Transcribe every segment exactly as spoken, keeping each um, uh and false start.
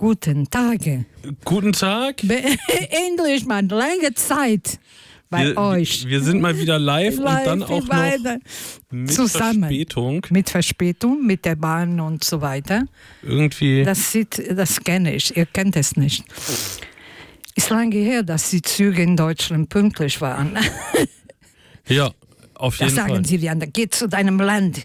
Guten Tage. Guten Tag. Endlich mal lange Zeit bei wir, euch. Wir sind mal wieder live, live und dann auch noch mit zusammen. Verspätung. Mit Verspätung, mit der Bahn und so weiter. Irgendwie. Das, sieht, das kenne ich, ihr kennt es nicht. Ist lange her, dass die Züge in Deutschland pünktlich waren. Ja, auf jeden das Fall. sagen sie dann, geh zu deinem Land.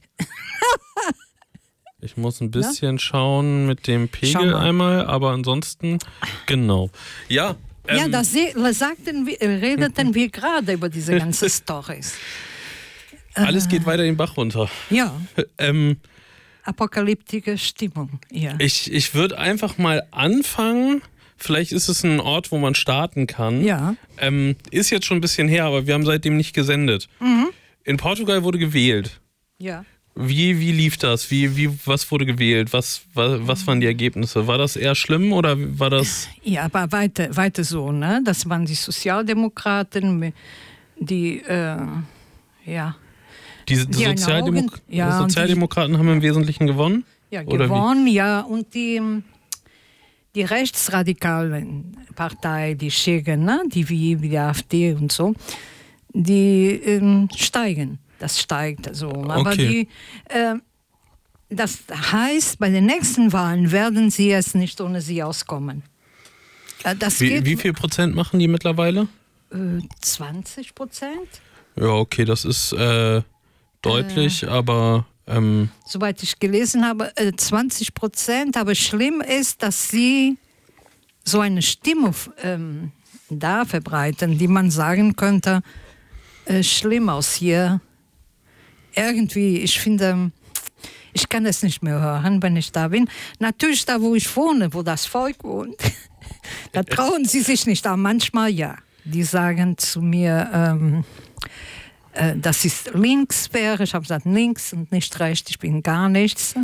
Ich muss ein bisschen ja? schauen mit dem Pegel einmal, aber ansonsten, genau. Ja, ähm, ja das sagten wir, redeten wir gerade über diese ganzen Storys. Alles geht weiter den Bach runter. Ja. ähm, Apokalyptische Stimmung, ja. Ich, ich würde einfach mal anfangen. Vielleicht ist es ein Ort, wo man starten kann. Ja. Ähm, ist jetzt schon ein bisschen her, aber wir haben seitdem nicht gesendet. Mhm. In Portugal wurde gewählt. Ja. Wie, wie lief das? Wie, wie, was wurde gewählt? Was, was, was waren die Ergebnisse? War das eher schlimm oder war das... Ja, aber weiter, weiter so. Ne? Das waren die Sozialdemokraten, die, äh, ja... Die, die, die Sozialdemok Augen, ja, Sozialdemokraten die, haben im Wesentlichen gewonnen? Ja, oder gewonnen, wie? ja. Und die, die rechtsradikalen Partei, die Schägen, ne? die wie, wie die AfD und so, die ähm, steigen. Das steigt so. Aber okay. die, äh, das heißt, bei den nächsten Wahlen werden sie es nicht ohne sie auskommen. Äh, das wie, geht, wie viel Prozent machen die mittlerweile? Äh, zwanzig Prozent. Ja, okay, das ist äh, deutlich, äh, aber... Ähm, soweit ich gelesen habe, äh, zwanzig Prozent. Aber schlimm ist, dass sie so eine Stimmung ähm, da verbreiten, die man sagen könnte, äh, schlimm aus hier. Irgendwie, ich finde, ich kann es nicht mehr hören, wenn ich da bin. Natürlich da, wo ich wohne, wo das Volk wohnt, da trauen sie sich nicht. Aber manchmal ja. Die sagen zu mir, ähm, äh, dass ich links wäre. Ich habe gesagt, links und nicht rechts, ich bin gar nichts.